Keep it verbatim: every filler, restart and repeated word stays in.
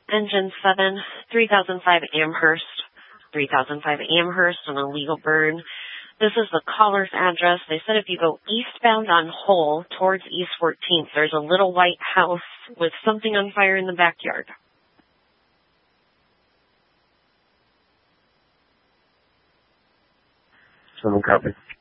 Engine seven, three thousand five Amherst. three thousand five Amherst on a legal burn. This is the caller's address. They said if you go eastbound on Hull towards East fourteenth, there's a little white house with something on fire in the backyard. Someone copy.